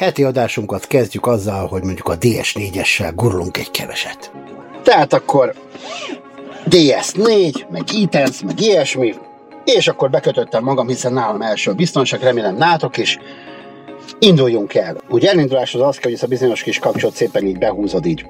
Heti adásunkat kezdjük azzal, hogy mondjuk a DS4-essel gurulunk egy keveset. Tehát akkor DS4, meg e-tense, meg ilyesmi, és akkor bekötöttem magam, hiszen nálam első biztonság, remélem nálatok is. Induljunk el. Ugye elinduláshoz az kell, hogy ez a bizonyos kis kapcsolat szépen így behúzod így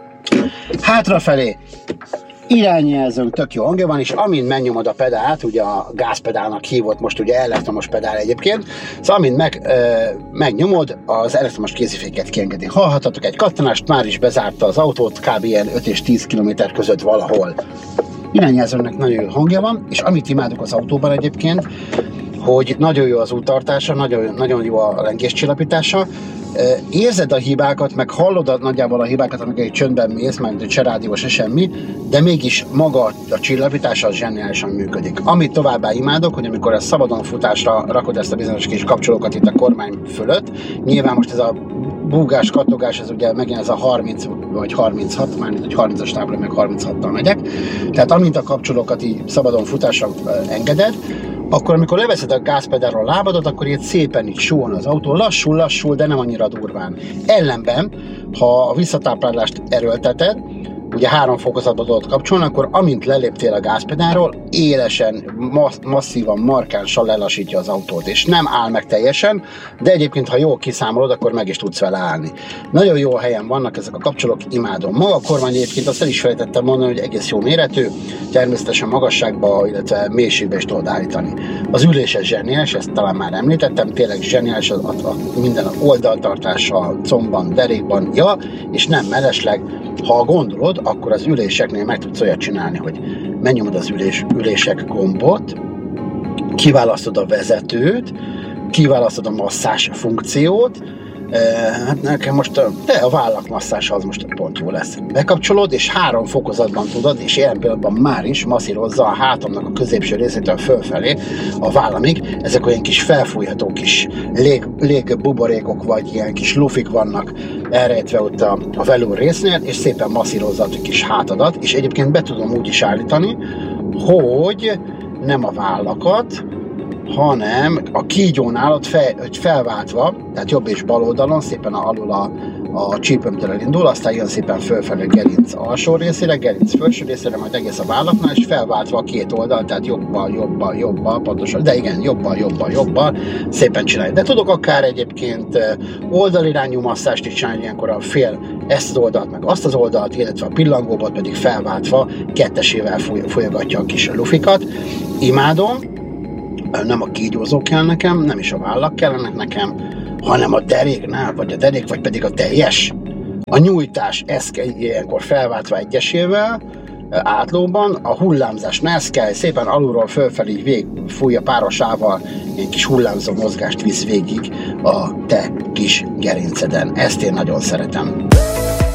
hátrafelé, irányjelzőnk tök jó hangja van, és amint megnyomod a pedált, ugye a gázpedálnak hívott, most ugye elektromos pedál egyébként, szóval amint megnyomod, az elektromos kéziféket kiengedi. Hallhatatok egy kattanást, már is bezárta az autót, kb. Ilyen 5 és 10 km között valahol. Irányjelzőnek nagyon jó hangja van, és amit imádok az autóban egyébként, hogy nagyon jó az úttartása, nagyon jó a lengéscsillapítása, érzed a hibákat, meg hallod nagyjából a hibákat, amikor egy csöndben mész, mert se rádió, se semmi, de mégis maga a csillapítása az zseniálisan működik. Amit továbbá imádok, hogy amikor a szabadon futásra rakod ezt a bizonyos kis kapcsolókat itt a kormány fölött, nyilván most ez a búgás, kattogás, ez ugye megint ez a 30 vagy 36, mármint hogy 30-as tábla, meg 36-tal megyek, tehát amint a kapcsolókat így szabadon futásra engeded, akkor amikor leveszed a gázpedálról a lábadat, akkor így szépen így suhan az autó, lassul, de nem annyira durván. Ellenben, ha a visszatáplálást erőlteted, ugye 3 fokozatba tudod kapcsolni, akkor amint leléptél a gázpedálról, élesen, masszívan, markánsan lelassítja az autót, és nem áll meg teljesen, de egyébként, ha jól kiszámolod, akkor meg is tudsz vele állni. Nagyon jó helyen vannak ezek a kapcsolók, imádom. Maga a kormány egyébként azt el is felejtettem mondani, hogy egész jó méretű, természetesen magasságba, illetve mélységbe is tudod állítani. Az ülése zseniális, ezt talán már említettem, tényleg zseniális minden oldaltartással, combban, derékban, és nem mellesleg, ha gondolod, akkor az üléseknél meg tudsz olyat csinálni, hogy megnyomod az ülések gombot, kiválasztod a vezetőt, kiválasztod a masszás funkciót, hát nekem most a vállakmasszás az most pont jó lesz. Bekapcsolod, és 3 fokozatban tudod, és ilyen pillanatban már is masszírozza a hátamnak a középső részétől fölfelé a vállamig. Ezek olyan kis felfújható kis légbuborékok, vagy ilyen kis lufik vannak elrejtve ott a velúr résznél, és szépen masszírozza a kis hátadat, és egyébként be tudom úgy is állítani, hogy nem a vállakat, hanem a kígyónál ott felváltva, tehát jobb és bal oldalon szépen alul a csípőmtől elindul, aztán jön szépen fölfelé a gerinc alsó részére, gerinc felső részére, majd egész a vállaknál, és felváltva a 2 oldal, tehát jobbal, pontosan, de igen, jobbal, szépen csinálni. De tudok akár egyébként oldalirányú masszást is csinálni, ilyenkor a fél ezt az oldalt, meg azt az oldalt, illetve a pillangóbot pedig felváltva kettesével folyogatja a kis lufikat. Imádom. Nem a kígyózók kell nekem, nem is a vállak kellenek nekem, hanem a deréknál, vagy pedig a teljes. A nyújtás, ez kell ilyenkor felváltva egyesével, átlóban, a hullámzásnál ez kell, szépen alulról fölfelé végig fújja párosával, ilyen kis hullámzó mozgást visz végig a te kis gerinceden. Ezt én nagyon szeretem.